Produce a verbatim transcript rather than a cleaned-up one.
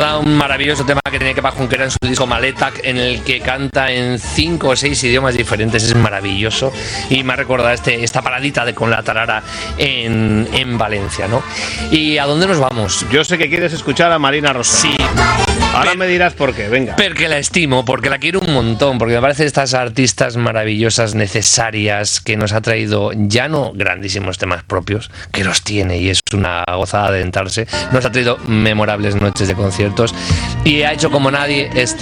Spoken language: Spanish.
recuerda un maravilloso tema que tenía que Junquera en su disco Maletak, en el que canta en cinco o seis idiomas diferentes. Es maravilloso y me ha recordado este, esta paradita de con la tarara en, en Valencia, ¿no? ¿Y a dónde nos vamos? Yo sé que quieres escuchar a Marina Rosa. Sí. Ahora per, me dirás por qué, venga. Porque la estimo, porque la quiero un montón, porque me parece estas artistas maravillosas, necesarias, que nos ha traído ya no grandísimos temas propios, que los tiene y es una gozada adentrarse, nos ha traído memorables noches de conciertos y ha hecho como nadie este